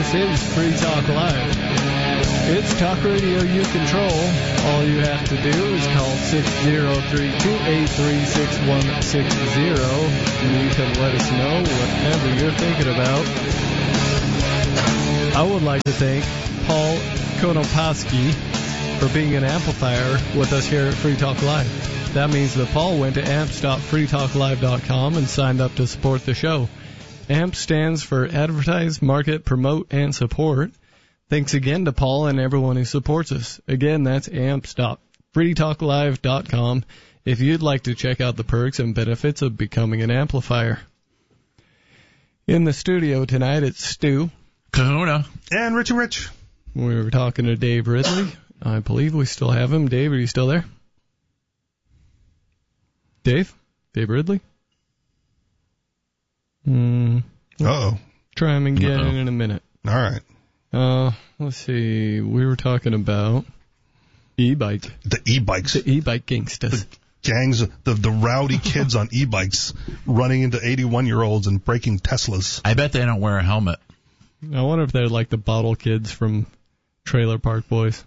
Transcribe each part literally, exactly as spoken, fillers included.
This is Free Talk Live. It's talk radio you control. All you have to do is call six oh three, two eight three, six one six oh, and you can let us know whatever you're thinking about. I would like to thank Paul Konopowski for being an amplifier with us here at Free Talk Live. That means that Paul went to amps dot free talk live dot com and signed up to support the show. AMP stands for Advertise, Market, Promote, and Support. Thanks again to Paul and everyone who supports us. Again, that's amps dot free talk live dot com if you'd like to check out the perks and benefits of becoming an amplifier. In the studio tonight, it's Stu. Kahuna. And Richie Rich. We were talking to Dave Ridley. I believe we still have him. Dave, are you still there? Dave? Dave Ridley? Hmm. Uh-oh. Try him again Uh-oh. in a minute. All right. Uh, let's see. We were talking about e-bike. The e-bikes. The e-bike gangsters. The gangs, the, the rowdy kids on e-bikes running into eighty-one-year-olds and breaking Teslas. I bet they don't wear a helmet. I wonder if they're like the bottle kids from Trailer Park Boys.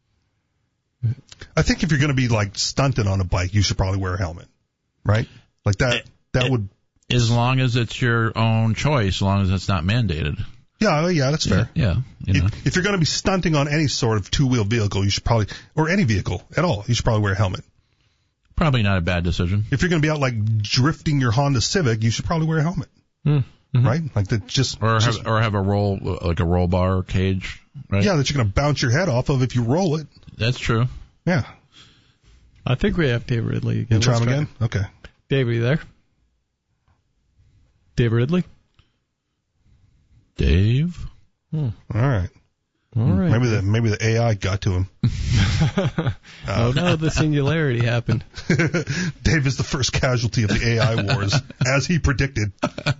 I think if you're going to be, like, stunting on a bike, you should probably wear a helmet. Right? Like that, that it, would... As long as it's your own choice, as long as it's not mandated. Yeah, yeah, that's fair. Yeah, yeah, you know. If, if you're going to be stunting on any sort of two-wheel vehicle, you should probably, or any vehicle at all, you should probably wear a helmet. Probably not a bad decision. If you're going to be out, like, drifting your Honda Civic, you should probably wear a helmet. Mm-hmm. Right? Like that just... Or just, have, or have a roll, like a roll bar or cage, right? Yeah, that you're going to bounce your head off of if you roll it. That's true. Yeah. I think we have Dave Ridley again. You try Let's him again? Okay. Dave, are you there? Dave Ridley? Dave? Hmm. All right. All right. Maybe the maybe the A I got to him. uh, oh no, the singularity happened. Dave is the first casualty of the A I wars, as he predicted.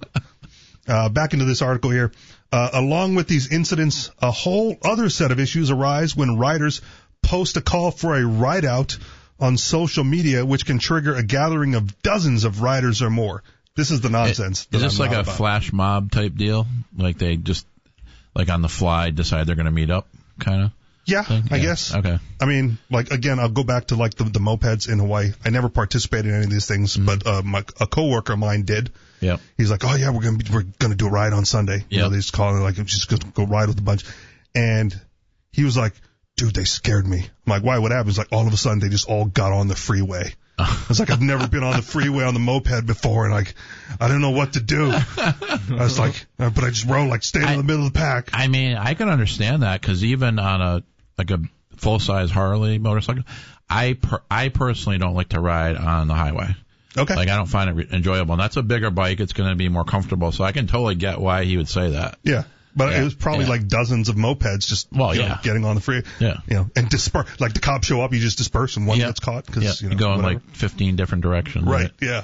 Uh, back into this article here. Uh, along with these incidents, a whole other set of issues arise when riders post a call for a ride out on social media, which can trigger a gathering of dozens of riders or more. This is the nonsense. Is this I'm like a about. flash mob type deal? Like they just, like on the fly, decide they're going to meet up, kind of? Yeah, thing? I Yeah. guess. Okay. I mean, like, again, I'll go back to, like, the, the mopeds in Hawaii. I never participated in any of these things, mm-hmm. but uh, my, a coworker of mine did. Yep. He's like, oh, yeah, we're going to we're gonna do a ride on Sunday. You yep. know, they just call it, like, just go, go ride with a bunch. And he was like, dude, they scared me. I'm like, why? What happened? He's like, all of a sudden, they just all got on the freeway. I was like, I've never been on the freeway on the moped before, and, like, I didn't know what to do. I was like, uh, but I just rode, like, stayed in the middle of the pack. I mean, I can understand that, because even on a, like a full-size Harley motorcycle, I per, I personally don't like to ride on the highway. Okay. Like, I don't find it re- enjoyable. And that's a bigger bike. It's going to be more comfortable. So I can totally get why he would say that. Yeah. But yeah. it was probably yeah. like dozens of mopeds just well, you yeah. know, getting on the freeway. Yeah. You know, and disperse. Like the cops show up, you just disperse and one yeah. gets caught. Cause, yeah. you know, you go in whatever. like fifteen different directions. Right. right?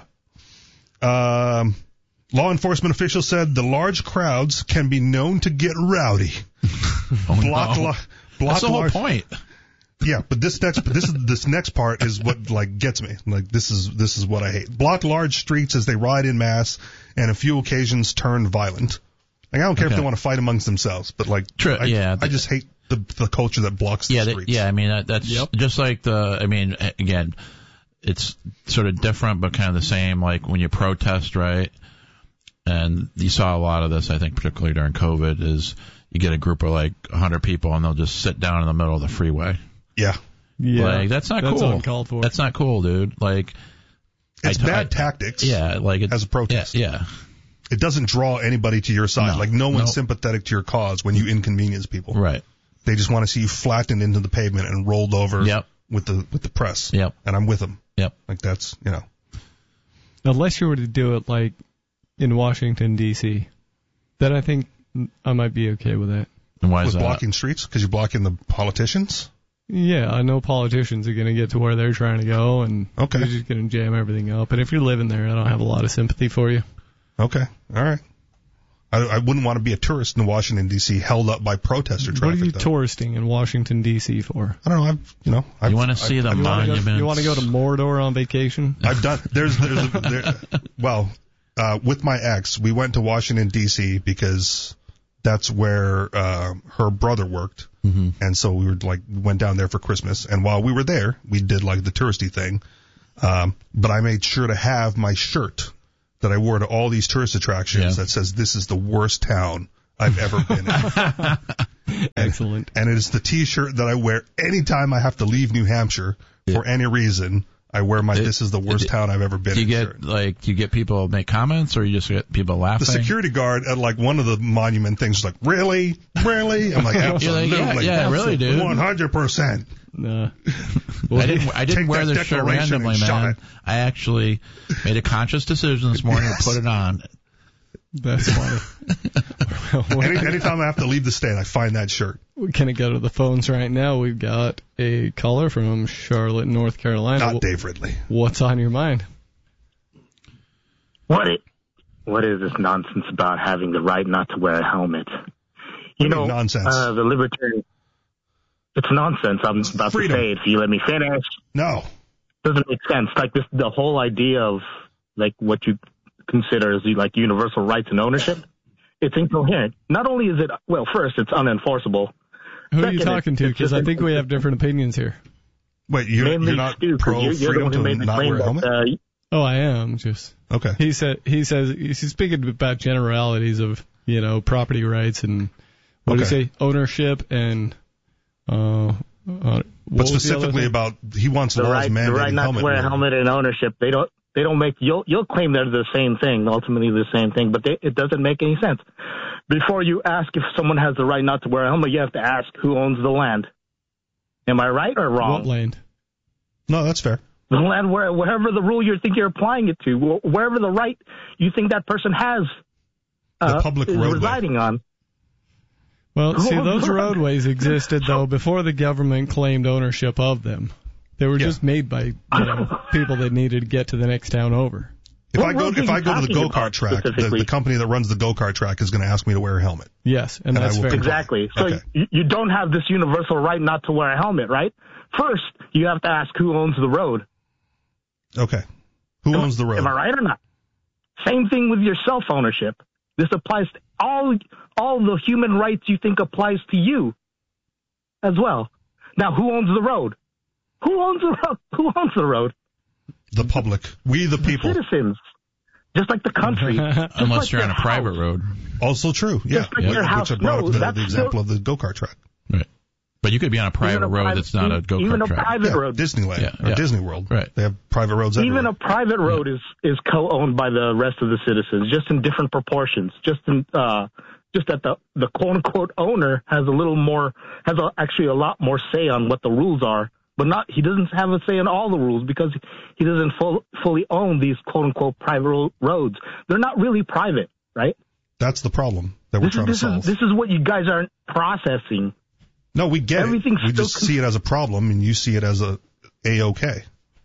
Yeah. Um, law enforcement officials said the large crowds can be known to get rowdy. oh, block, no. lo- block That's the whole large- point. Yeah, but this next, but this is this next part is what like gets me. Like this is this is what I hate. Block large streets as they ride in mass, and a few occasions turn violent. Like I don't care okay. if they want to fight amongst themselves, but like True, I, yeah, I just hate the the culture that blocks the yeah, streets. They, yeah, I mean that, that's yep. just like the. I mean, again, it's sort of different, but kind of the same. Like when you protest, right? And you saw a lot of this, I think, particularly during COVID, is you get a group of like a hundred people, and they'll just sit down in the middle of the freeway. Yeah. Yeah. Like that's not that's cool. Uncalled for. That's not cool, dude. Like It's I, bad I, tactics. Yeah, like it, as a protest. Yeah, yeah. It doesn't draw anybody to your side. No, like no one's no. sympathetic to your cause when you inconvenience people. Right. They just want to see you flattened into the pavement and rolled over Yep. with the with the press. Yep. And I'm with them. Yep. Like that's you know. Unless you were to do it like in Washington D C, then I think I might be okay with that. And why is With that? blocking streets because you're blocking the politicians. Yeah, I know politicians are going to get to where they're trying to go, and Okay. they're just going to jam everything up. But if you're living there, I don't have a lot of sympathy for you. Okay. All right. I, I wouldn't want to be a tourist in Washington D C held up by protester traffic. What are you though. touristing in Washington D C for? I don't know. I've you know. I've, You want to see I've, the I've, You want to monuments? go, you want to go to Mordor on vacation? I've done. There's there's a, there, well, uh, with my ex, we went to Washington D C because That's where uh, her brother worked. Mm-hmm. And so we were like went down there for Christmas. And while we were there, we did like the touristy thing. Um, but I made sure to have my shirt that I wore to all these tourist attractions Yeah. that says, "This is the worst town I've ever been in." Excellent. And it is the T-shirt that I wear anytime I have to leave New Hampshire for any reason. I wear my It- "This is the worst it- town I've ever been Do you in" get shirt. like do you get people make comments, or you just get people laughing? The security guard at like one of the monument things is like, "Really? Really?" I'm like, You're "Absolutely. like, yeah, yeah, really, dude. one hundred percent. Uh, I didn't. I didn't Take wear that this shirt declaration randomly, and shove man. it. I actually made a conscious decision this morning Yes. to put it on. that's funny. Well, Any, anytime I have to leave the state, I find that shirt. we can go to the phones right now. We've got a caller from Charlotte, North Carolina. Not Dave Ridley. What's on your mind? What it, what is this nonsense about having the right not to wear a helmet? You What do you know, mean nonsense? Uh, the libertarian. It's nonsense. I'm about freedom. to say it. If you let me finish, No. doesn't make sense. Like this, the whole idea of like what you consider as like universal rights and ownership. It's incoherent. Not only is it well, first it's unenforceable. Who are Second, you talking to? it's Because just- I think we have different opinions here. Wait, you're, Mainly you're not Stu, 'cause pro you're, you're the freedom one who to made the not claim wear a helmet? that, uh, Oh, I am. Just Okay. he said he says he's speaking about generalities of you know property rights and what do you Okay. say ownership and uh, uh what But was the other specifically thing? about he wants the laws right, the mandating right not helmet to wear a wearing. helmet and ownership. They don't. They don't make. You'll you'll claim they're the same thing. Ultimately, the same thing. But they, it doesn't make any sense. Before you ask if someone has the right not to wear a helmet, you have to ask who owns the land. Am I right or wrong? What land? No, that's fair. The land where wherever the rule you think you're applying it to, wh- wherever the right you think that person has uh, The public is roadway. residing on. Well, see, Oh, those God. roadways existed though before the government claimed ownership of them. They were Yeah. just made by you know people that needed to get to the next town over. If What I go roads are if you I go to the talking go-kart about track, the, specifically? the company that runs the go-kart track is going to ask me to wear a helmet. Yes, and And I that's will fair. comply. Exactly. So Okay. you, you don't have this universal right not to wear a helmet, right? First, you have to ask who owns the road. Okay. Who Am- owns the road? Am I right or not? Same thing with your self ownership. This applies to all all the human rights you think applies to you as well. Now, who owns the road? Who owns the road? Who owns the road? The public. We the people. Citizens. Just like the country. Just Unless like you're your on a private house. road. Also true. Yeah. Just like Which your house. I brought No, up the, that's the example still- of the go-kart track. Right. But you could be on a private Even a road private- that's not a go-kart Even a track. private Yeah, road. Disneyland Yeah, or yeah. Disney World. Right. They have private roads everywhere. Even a private road is, is co-owned by the rest of the citizens, just in different proportions. Just in, uh, just that the, the quote-unquote owner has a little more, has a, actually a lot more say on what the rules are, but not, he doesn't have a say in all the rules because he doesn't full, fully own these quote-unquote private ro- roads. They're not really private, right? That's the problem that we're This is, trying to this solve. is, this is what you guys aren't processing. No, we get Everything's it. We still just con- see it as a problem, and you see it as a a-okay.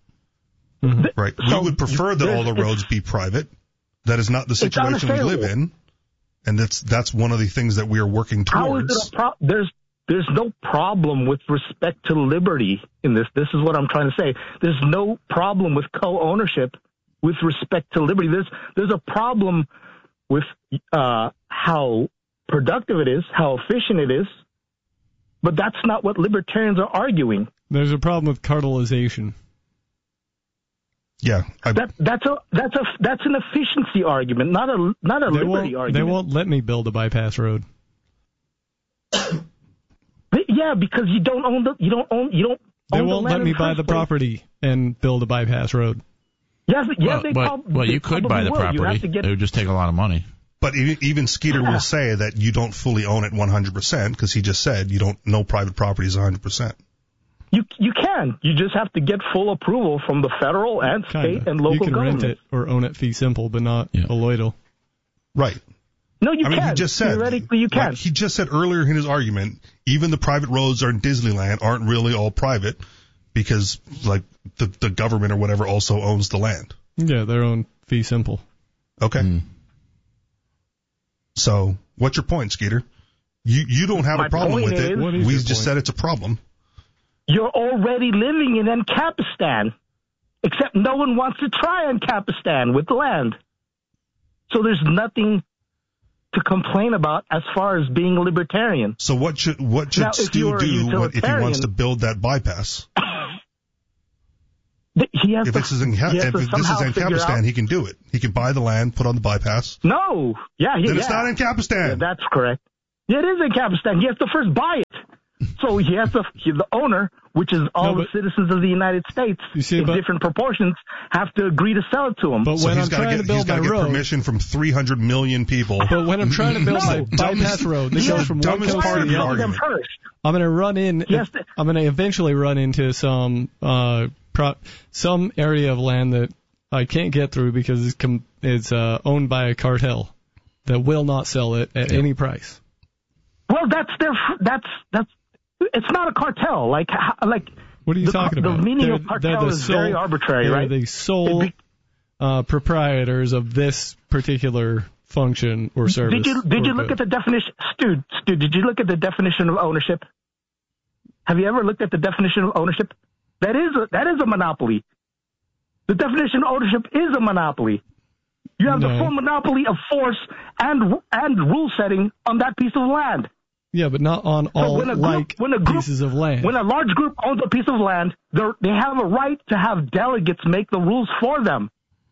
Mhm. Right. So we would prefer that all the there's- roads be private. That is not the It's situation we live unassailable. in, and that's that's one of the things that we are working How is towards. it a pro- there's there's no problem with respect to liberty in this. This is what I'm trying to say. There's no problem with co-ownership with respect to liberty. There's there's a problem with uh, how productive it is, how efficient it is, but that's not what libertarians are arguing. There's a problem with cartelization. Yeah, I, That that's a that's a that's an efficiency argument, not a not a They liberty won't, they argument. won't let me build a bypass road. But yeah, because you don't own the you don't own you don't. They own the won't land let in me the buy first the place. property and build a bypass road. Yes, yes, well, they but, prob- well, they you could probably buy the will. You property. have to get It would just take a lot of money. but even, even Skeeter will say that you don't fully own it one hundred percent because he just said you don't no private property is one hundred percent. You you can. You just have to get full approval from the federal and state Kinda. and local you can governments. rent it or own it fee simple, but not Yeah. colloidal. Right. No, you I mean, can. he just said Theoretically, you can. like, he just said earlier in his argument, even the private roads are in Disneyland aren't really all private because like the the government or whatever also owns the land. Yeah, their own fee simple. Okay. Mm. So, what's your point, Skeeter? You you don't have My a problem point with it. is- What is We your just point? said it's a problem. You're already living in Ancapistan, except no one wants to try Ancapistan with the land. So there's nothing to complain about as far as being libertarian. So what should what should Now, if Stu you're a do what, if he wants to utilitarian- build that bypass? Th- He has If to, this is in he has if to this is somehow in figure Kapistan, out- he can do it. He can buy the land, put on the bypass. No. Yeah, he, Then yeah. it's not in Kapistan. Yeah, that's correct. Yeah, it is in Kapistan. He has to first buy it. So he has to, he, the owner, which is all No, the but- citizens of the United States, You see, in but- different proportions, have to agree to sell it to him. But so when he's I'm got to trying get to he's build got my to get road, permission from three hundred million people. but when I'm trying to build No. my The bypass dumbest- road that the goes from one dumbest coast part to of the your other, them argument. first. I'm going to run in. Yes. I'm going to eventually run into some uh pro, some area of land that I can't get through because it's com, it's uh, owned by a cartel that will not sell it at any price. Well, that's their, that's, that's, it's not a cartel. Like, how- like, What are you the, talking the about? meaning They're- of they're cartel the is sole- very arbitrary, they're right? the sole It uh, proprietors of this particular function or service. Did you did or you look good. at the definition, Stu? Stu, did you look at the definition of ownership? Have you ever looked at the definition of ownership? That is a, that is a monopoly. The definition of ownership is a monopoly. You have No. the full monopoly of force and and rule setting on that piece of land. Yeah, but not on all when a group- like when a group- pieces of land. When a large group owns a piece of land, they're- they have a right to have delegates make the rules for them.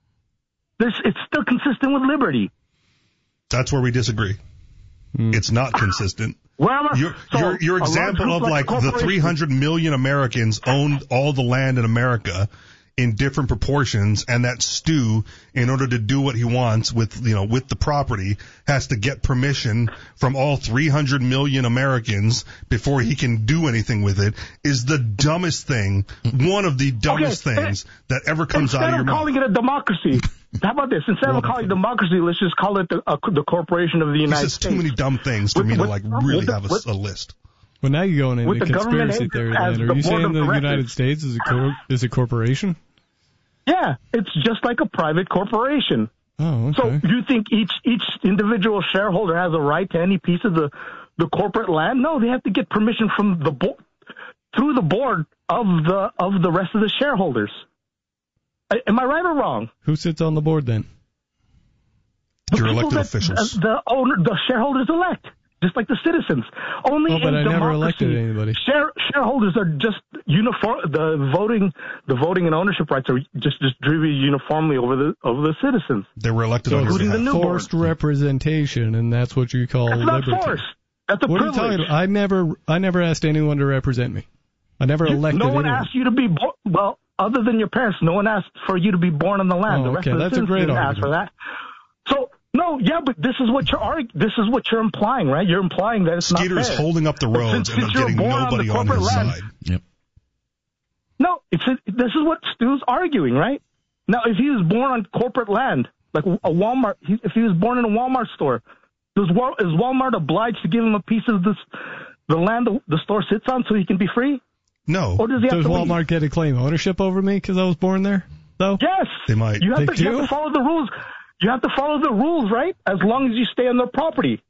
This it's still consistent with liberty. That's where we disagree. Hmm. It's not consistent. Where am I- Your so your your a large example group of a like the corporation- three hundred million Americans owned all the land in America in different proportions, and that Stu, in order to do what he wants with you know with the property, has to get permission from all three hundred million Americans before he can do anything with it, is the dumbest thing, one of the dumbest Okay, things that ever comes Instead out of your of mouth. calling it a democracy, how about this? Instead of calling it democracy, let's just call it the, uh, the corporation of the He United says States. too many dumb things for With- me to with- like really with- have a, with- a list. Well, now you're going With into the government conspiracy agent theory. as Then. Are the you board saying of the directors. United States is a cor- is a corporation? Yeah, it's just like a private corporation. Oh, So okay. you think each each individual shareholder has a right to any piece of the, the corporate land? No, they have to get permission from the board through the board of the of the rest of the shareholders. I- Am I right or wrong? Who sits on the board then? The Your people elected that, officials. uh, the owner, the shareholders elect, just like the citizens. Only Oh, but in I never democracy, elected anybody. Share, shareholders are just uniform. The voting, the voting and ownership rights are just distributed uniformly over the over the citizens. They were elected So on your it's including the behalf. new forced representation, and that's what you call That's not liberty. force. That's a What are you privilege. talking about? I never, I never asked anyone to represent me. I never You- elected no one anyone. asked you to be born. Well, other than your parents, no one asked for you to be born on the land. Oh, the rest okay, of the that's a citizens great didn't ask for that. So no, yeah, but this is what you're arg- This is what you're implying, right? You're implying that it's Skeeter not is fair. holding up the But roads since- and they're since you're getting born on nobody the on, corporate his land- side. Yep. No, it's a, this is what Stu's arguing, right? Now, if he was born on corporate land, like a Walmart, he, if he was born in a Walmart store, does Wal, is Walmart obliged to give him a piece of this, the land the, the store sits on, so he can be free? No, Or does he have Does to Walmart leave? get to claim ownership over me because I was born there? Though. Yes, They might. You have, They to, you do? have to follow the rules. You have to follow the rules, right? As long as you stay on their property.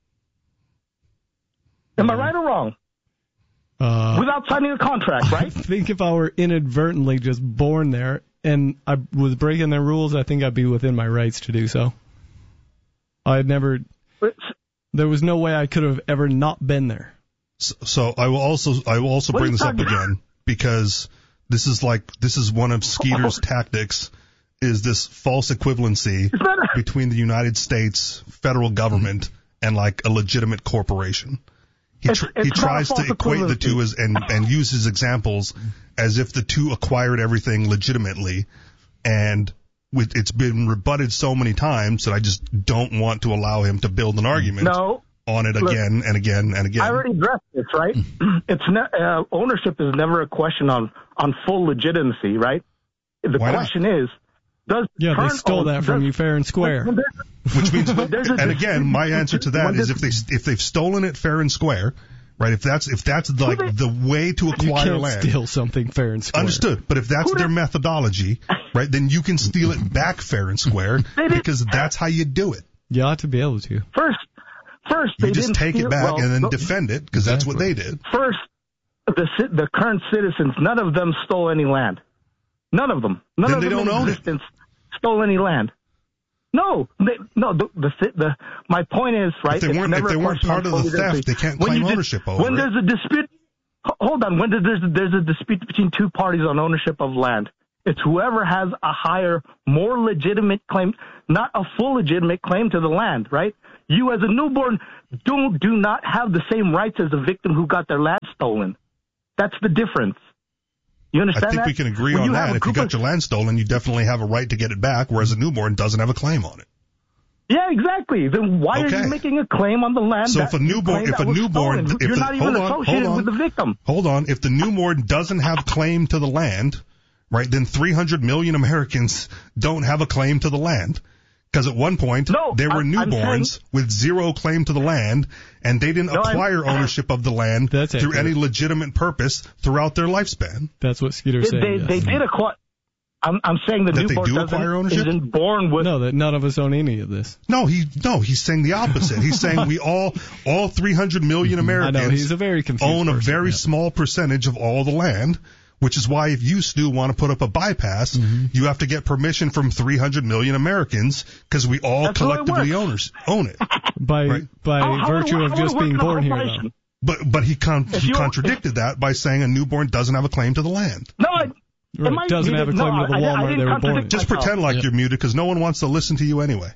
Am I right or wrong? Uh, Without signing a contract, right? I think if I were inadvertently just born there and I was breaking their rules, I think I'd be within my rights to do so. I'd never. There was no way I could have ever not been there. So, so I will also I will also What are bring you this up talking about? again because this is like this is one of Skeeter's Oh. tactics, is this false equivalency Is that a- between the United States federal government and like a legitimate corporation. He It's- tr- it's he not a tries to false equate the equivalency. two as and and use his examples as if the two acquired everything legitimately, and with, it's been rebutted so many times that I just don't want to allow him to build an argument No. on it Look, again and again and again. I already addressed this, right? It's ne- uh, ownership is never a question on, on full legitimacy, right? The Why not? question is, does Yeah, they current stole own- that from does- you fair and square. when there's- Which means, there's a and again, my answer to that when is there's- if they if they've stolen it fair and square, right? If that's if that's like they- the way to You acquire can't land, steal something fair and square. understood. But if that's Who their did- methodology, right, then you can steal it back fair and square They did- because that's how you do it. You ought to be able to. First, first You they just didn't take steal, it back well, and then the- defend it because that's what they did. First, the ci- the current citizens, none of them stole any land. None of them. None Then of they them don't in own it. existence stole any land. No, they, no. The, the the my point is right. If they it's weren't, never if they a weren't question part of on the fully theft, district. they can't When claim you dis- ownership over When it. there's a dispute, h- hold on. When there's there's a dispute between two parties on ownership of land, it's whoever has a higher, more legitimate claim, not a full legitimate claim to the land, right? You as a newborn don't do not have the same rights as a victim who got their land stolen. That's the difference. You understand I think that? we can agree When on you have that. a If you group got of- your land stolen, you definitely have a right to get it back, whereas a newborn doesn't have a claim on it. Yeah, exactly. Then why Okay. are you making a claim on the land? So that if a you newborn, claim if that a was newborn, stolen? if you're the, not even hold on, associated hold on, with the victim. Hold on. If the newborn doesn't have claim to the land, right, then three hundred million Americans don't have a claim to the land. Because at one point, No, there were I'm- I'm newborns saying- with zero claim to the land, and they didn't No, I'm- acquire ownership of the land That's through accurate. any legitimate purpose throughout their lifespan. That's what Skeeter's They, saying. they, yes. they did acquire. I'm, I'm saying the That they newborn do doesn't, acquire ownership? isn't born with. No, that none of us own any of this. No, he no, he's saying the opposite. He's saying we all, all three hundred million I Americans know he's a very confused own a person, very yeah. small percentage of all the land, which is why if you, Stu, want to put up a bypass, Mm-hmm. you have to get permission from three hundred million Americans because we all That's how it collectively works. owners, own it. by Right. by How- how virtue would- of how just would it being work in a born here, though. corporation? But but he con- If he you- contradicted that by saying a newborn doesn't have a claim to the land. No, I, Right, am I doesn't have a muted? claim no, to the I, I Walmart didn't they were born contradict in. Just myself. pretend like Yep. you're muted because no one wants to listen to you anyway.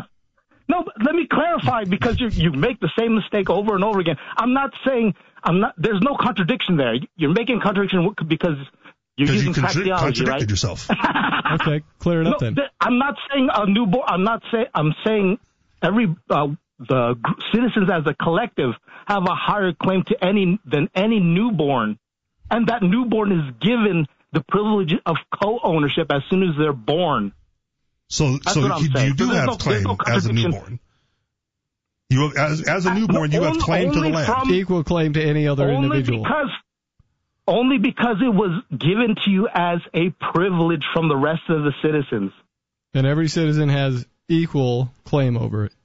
No, but let me clarify because you you make the same mistake over and over again. I'm not saying I'm not. There's no contradiction there. You're making contradiction because you're Because you using contra- praxeology, contradicted right? yourself. Okay, clear it No, up then. th- I'm not saying a newborn. I'm not saying. I'm saying every uh, the gr- citizens as a collective have a higher claim to any than any newborn, and that newborn is given the privilege of co-ownership as soon as they're born. So That's so what I'm you, saying. you do So there's have no- there's claim no as a contradiction. newborn. You have, as as a newborn, you have Only- claim to the only land. from- Equal claim to any other only individual. because only because it was given to you as a privilege from the rest of the citizens. And every citizen has equal claim over it.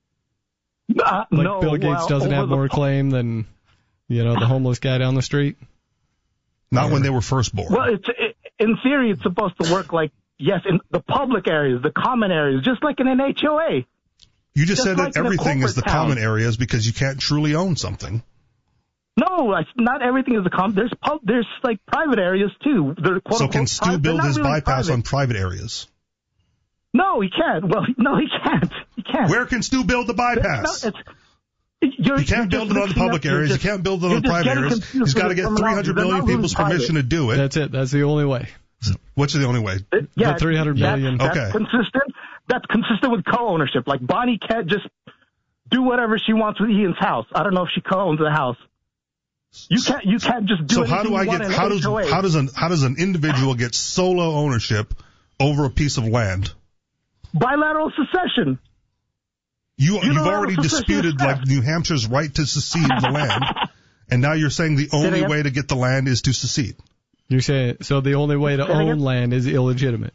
Uh, Like no, Bill Gates well, doesn't over have the- more claim than, you know, the homeless guy down the street. Not when they were first born. Well, it's it, in theory, it's supposed to work like yes, in the public areas, the common areas, just like in an H O A. you just just said like that in a everything is the corporate town. common areas because you can't truly own something. No, it's not everything is the common. There's pub, there's like private areas too. They're quote So unquote can Stu private. They're build not his really bypass private. on private areas? No, he can't. Well, no, he can't. He can't. Where can Stu build the bypass? No, it's, you're, He can't you're build just it on the mixing public up- you're areas. just- You can't build it on you're the just private getting areas. confused He's got to with get the three terminology. hundred They're million not really people's private. permission to do it. That's it. That's the only way. What's the only way? It- yeah, The three hundred million. That's, Okay. that's consistent. That's consistent with co-ownership. Like Bonnie can't just do whatever she wants with Ian's house. I don't know if she co-owns the house. You can't. You can't just do. So how do anything I you want get? in How an does H O A. how does an how does an individual get solo ownership over a piece of land? bilateral secession? You, You you've know, already that was a disputed step. like New Hampshire's right to secede the land, and now you're saying the only again? way to get the land is to secede. You're saying so the only way to Say it again? own land is illegitimate.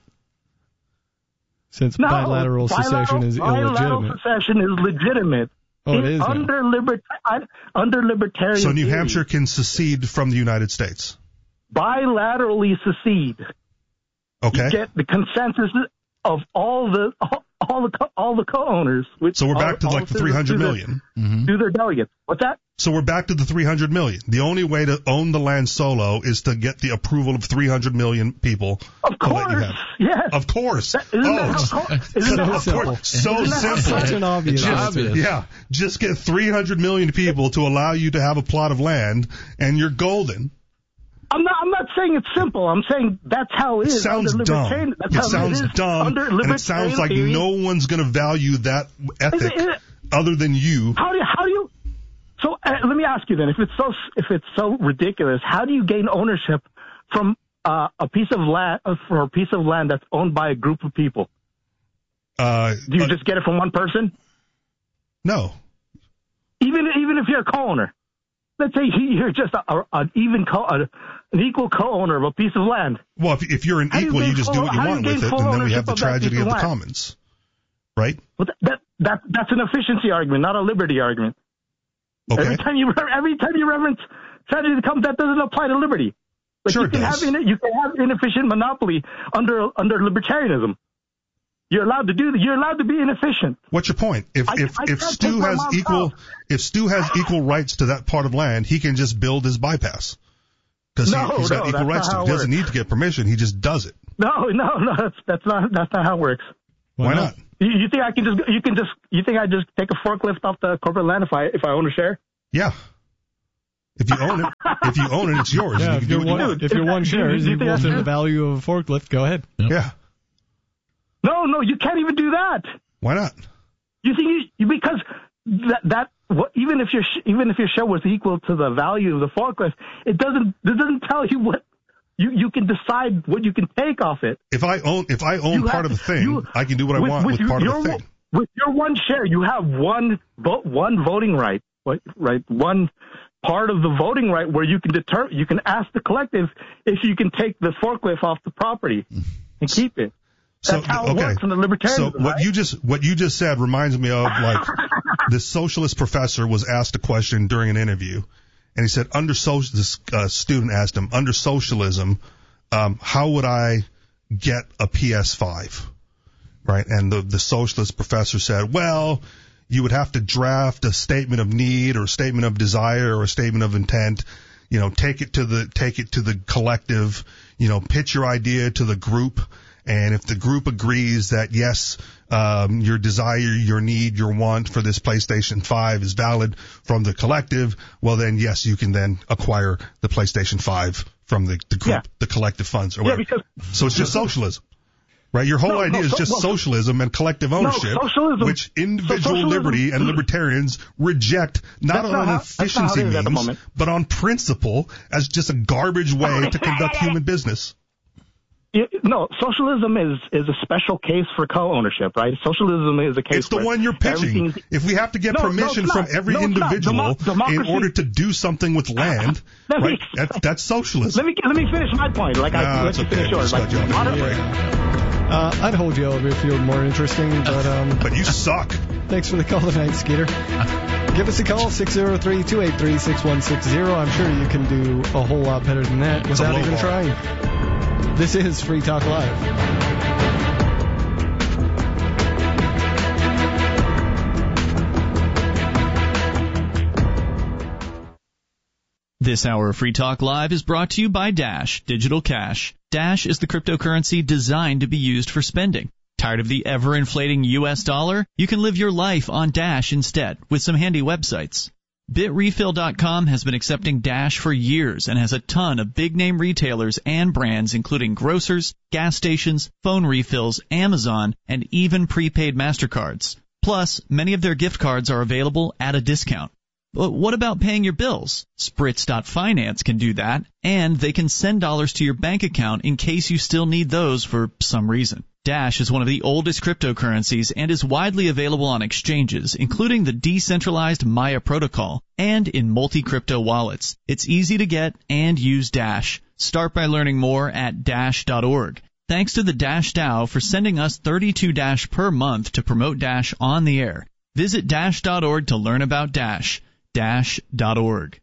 Since No, bilateral secession is bilateral illegitimate. secession is legitimate. Oh, it is now. under libert under libertarian. So New theory. Hampshire can secede from the United States. bilaterally secede. Okay. You get the consensus of all the all, all the co- all the co-owners. Which So we're all- back to all like the citizens three hundred do their- million. Do their delegates? What's that? So we're back to the three hundred million. The only way to own the land solo is to get the approval of three hundred million people. Of to let you course, have it. yes. Of course. That- isn't oh, that how co- isn't that of how simple. course. So Isn't that how simple. Such an obvious It's answer. obvious. Yeah, just get three hundred million people to allow you to have a plot of land, and you're golden. I'm not. I'm not saying it's simple. I'm saying that's how it It is. sounds under dumb. libertarian, That's It how sounds it is dumb, under and it sounds libertarian like theory. no one's going to value that ethic Is it- is it- other than you. How do you, how do you? So uh, let me ask you then. If it's so if it's so ridiculous, how do you gain ownership from uh, a piece of land uh, for a piece of land that's owned by a group of people? Uh, Do you uh, just get it from one person? no. Even even if you're a co-owner, let's say you're just a, a, an even co a, an equal co-owner of a piece of land. Well, if, if you're an How do you equal, you gain just do full- what you how do you want gain with it, full and then we ownership have the of that tragedy piece of of the land? commons, right? Well, that, that that that's an efficiency argument, not a liberty argument. Okay. Every time you every time you reference tragedy of the commons, that doesn't apply to liberty. Like Sure you it can does. have in, you can have inefficient monopoly under under libertarianism. You're allowed to do that. You're allowed to be inefficient. What's your point? If I, if I if can't Stu take my has mom's equal house. if Stu has equal rights to that part of land, he can just build his bypass because No, he, he's got no, equal that's rights not to how it. it He doesn't works. need to get permission. He just does it. No, no, no. That's that's not that's not how it works. Why, Why not? not? You, you think I can just you can just you think I just take a forklift off the corporate land if I if I own a share? Yeah. If you own it, if you own it, it's yours. Yeah, you if can do you're what you one, want. if you're one share, Do you you think equal to that's the value of a forklift. Go ahead. Yep. Yeah. No, no, you can't even do that. Why not? You think you, you because that that what, even if your sh- even if your share was equal to the value of the forklift, it doesn't it doesn't tell you what you you can decide what you can take off it. If I own if I own You part have of a to- thing, you- I can do what I with- want with, with part your, of the thing. With your one share, you have one vo- one voting right, right, right, one part of the voting right where you can deter you can ask the collective if you can take the forklift off the property and keep it. That's So, how it okay. works in the libertarian. So what you just what you just said reminds me of like this socialist professor was asked a question during an interview, and he said under social this uh, student asked him under socialism, um, how would I get a P S five, right? And the the socialist professor said, well, you would have to draft a statement of need or a statement of desire or a statement of intent. You know, take it to the take it to the collective. You know, pitch your idea to the group. And if the group agrees that, yes, um, your desire, your need, your want for this PlayStation five is valid from the collective, well, then, yes, you can then acquire the PlayStation five from the, the group, Yeah. the collective funds or Yeah, whatever. because So it's just socialism, right? Your whole No, idea no, is so- just well, socialism and collective ownership, socialism- which individual so socialism- liberty and libertarians reject not That's on not an how- that's not how it efficiency is at the means, moment. but on principle as just a garbage way to conduct human business. It, no, socialism is, is a special case for co-ownership, right? Socialism is a case It's the where one you're pitching. everything's- If we have to get No, no, permission it's from not. every No, it's not. individual Demo- democracy- in order to do something with land, Let me- right? That, that's socialism. Let me let me finish my point. Like Nah, I let it's you okay. finish yours. Just Like, cut you off. moder- Right. Uh, I'd hold you over if you were more interesting, but um, But you suck. thanks for the call tonight, Skeeter. Give us a call, six oh three, two eight three, six one six zero. I'm sure you can do a whole lot better than that It's a without low even bar. trying. This is Free Talk Live. This hour of Free Talk Live is brought to you by Dash Digital Cash. Dash is the cryptocurrency designed to be used for spending. Tired of the ever-inflating U S dollar? You can live your life on Dash instead with some handy websites. Bit Refill dot com has been accepting Dash for years and has a ton of big-name retailers and brands including grocers, gas stations, phone refills, Amazon, and even prepaid MasterCards. Plus, many of their gift cards are available at a discount. But what about paying your bills? Spritz dot Finance can do that, and they can send dollars to your bank account in case you still need those for some reason. Dash is one of the oldest cryptocurrencies and is widely available on exchanges, including the decentralized Maya protocol, and in multi-crypto wallets. It's easy to get and use Dash. Start by learning more at dash dot org. Thanks to the Dash DAO for sending us thirty-two Dash per month to promote Dash on the air. Visit dash dot org to learn about Dash. dash dot org.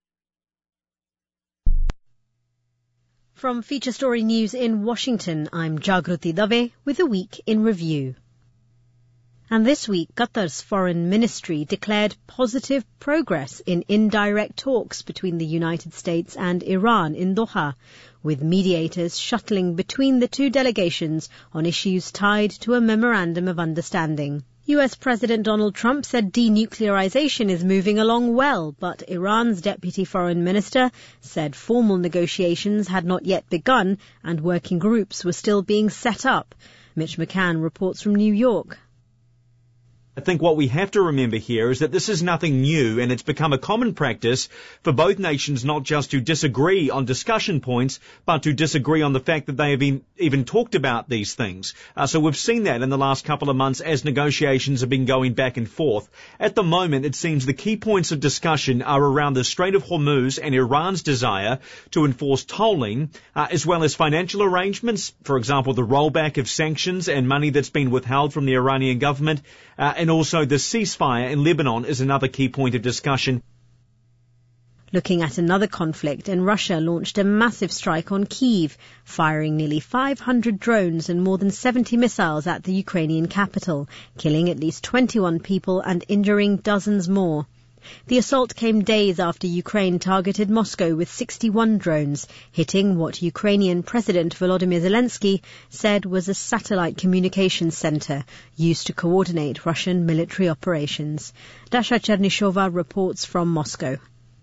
From Feature Story News in Washington, I'm Jagruti Dave with a week in review. And this week, Qatar's foreign ministry declared positive progress in indirect talks between the United States and Iran in Doha, with mediators shuttling between the two delegations on issues tied to a memorandum of understanding. U S President Donald Trump said denuclearization is moving along well, but Iran's deputy foreign minister said formal negotiations had not yet begun and working groups were still being set up. Mitch McCann reports from New York. I think what we have to remember here is that this is nothing new, and it's become a common practice for both nations not just to disagree on discussion points, but to disagree on the fact that they have been even talked about these things. Uh, so we've seen that in the last couple of months as negotiations have been going back and forth. At the moment, it seems the key points of discussion are around the Strait of Hormuz and Iran's desire to enforce tolling, uh, as well as financial arrangements, for example, the rollback of sanctions and money that's been withheld from the Iranian government, uh, and also the ceasefire in Lebanon is another key point of discussion. Looking at another conflict, and Russia launched a massive strike on Kyiv, firing nearly five hundred drones and more than seventy missiles at the Ukrainian capital, killing at least twenty-one people and injuring dozens more. The assault came days after Ukraine targeted Moscow with sixty-one drones, hitting what Ukrainian President Volodymyr Zelensky said was a satellite communications center used to coordinate Russian military operations. Dasha Chernyshova reports from Moscow.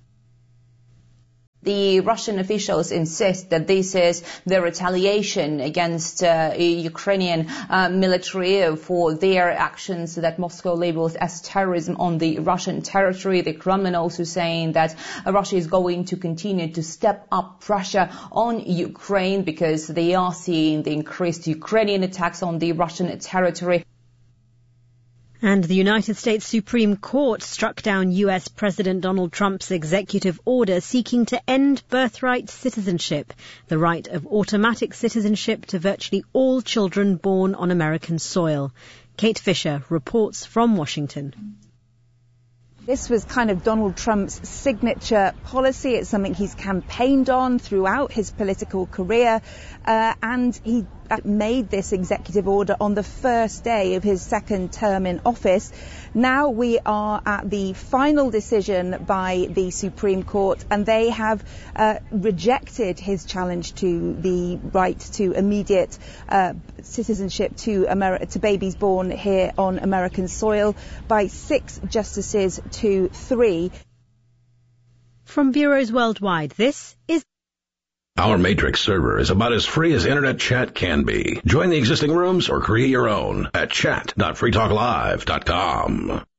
The Russian officials insist that this is the retaliation against uh, Ukrainian uh, military for their actions that Moscow labels as terrorism on the Russian territory. The Kremlin also saying that uh, Russia is going to continue to step up pressure on Ukraine because they are seeing the increased Ukrainian attacks on the Russian territory. And the United States Supreme Court struck down U S President Donald Trump's executive order seeking to end birthright citizenship, the right of automatic citizenship to virtually all children born on American soil. Kate Fisher reports from Washington. This was kind of Donald Trump's signature policy. It's something he's campaigned on throughout his political career. Uh, and he made this executive order on the first day of his second term in office. Now we are at the final decision by the Supreme Court, and they have uh, rejected his challenge to the right to immediate uh, citizenship to, Ameri- to babies born here on American soil by six justices to three. From bureaus worldwide, this is Our Matrix server is about as free as internet chat can be. Join the existing rooms or create your own at chat dot free talk live dot com.